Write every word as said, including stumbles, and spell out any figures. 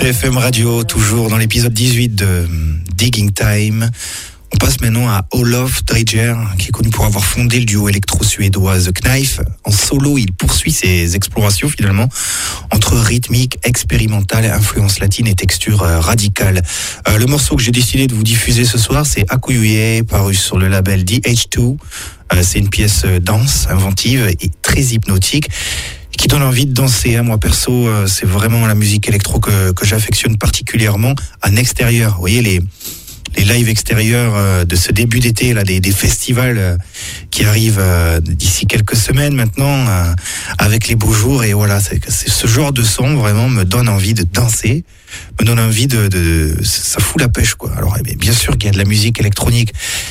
C F M Radio, toujours dans l'épisode dix-huit de Digging Time. On passe maintenant à Olof Drejer, qui est connu pour avoir fondé le duo électro-suédois The Knife. En solo, il poursuit ses explorations finalement entre rythmique, expérimentale, influence latine et texture euh, radicale. Euh, le morceau que j'ai décidé de vous diffuser ce soir, c'est Akuyuye, paru sur le label D H deux. Euh, c'est une pièce euh, dense, inventive et très hypnotique, qui donne envie de danser. Moi perso, euh, c'est vraiment la musique électro que, que j'affectionne particulièrement en extérieur. Vous voyez les les lives extérieurs euh, de ce début d'été, là, des, des festivals euh, qui arrivent euh, d'ici quelques semaines maintenant, euh, avec les beaux jours. Et voilà, c'est, c'est ce genre de son vraiment me donne envie de danser, me donne envie de, de ça fout la pêche, quoi. Alors, bien sûr qu'il y a de la musique électronique